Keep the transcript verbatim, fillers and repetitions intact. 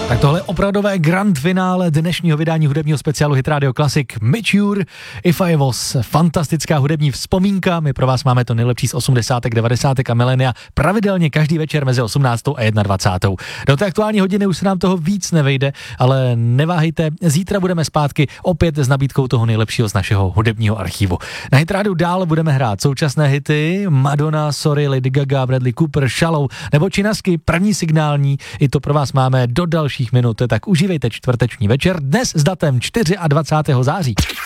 Tak tohle je opravdové grand finále dnešního vydání hudebního speciálu Hit Radio Classic Mature, If I Was. Fantastická hudební vzpomínka, my pro vás máme to nejlepší z osmdesátek, devadesátek a milénia pravidelně každý večer mezi osmnáctou a dvacátou první. Do té aktuální hodiny už se nám toho víc nevejde, ale neváhejte, zítra budeme zpátky opět s nabídkou toho nejlepšího z našeho hudebního archivu. Na Hit Radio dál budeme hrát současné hity, Madonna, Sorry, Lady Gaga, Bradley Cooper, Shallow nebo Činasky, první signální, i to pro vás máme do dalších minut, tak užívejte čtvrteční večer dnes s datem dvacátého čtvrtého září.